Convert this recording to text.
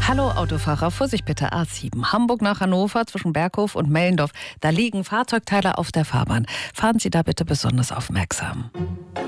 Hallo Autofahrer, Vorsicht bitte, A7, Hamburg nach Hannover zwischen Berghof und Mellendorf. Da liegen Fahrzeugteile auf der Fahrbahn. Fahren Sie da bitte besonders aufmerksam.